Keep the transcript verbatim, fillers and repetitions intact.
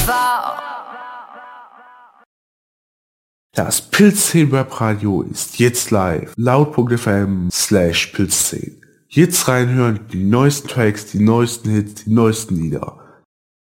Das Pilzszenen Webradio ist jetzt live. Laut.fm slash Pilzszenen. Jetzt reinhören, die neuesten Tracks, die neuesten Hits, die neuesten Lieder.